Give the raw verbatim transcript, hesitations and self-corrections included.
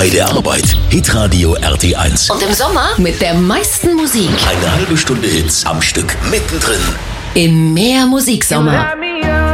Bei der Arbeit, Hitradio R T eins. Und im Sommer mit der meisten Musik. Eine halbe Stunde Hits am Stück, mittendrin. Im Mehr Musiksommer.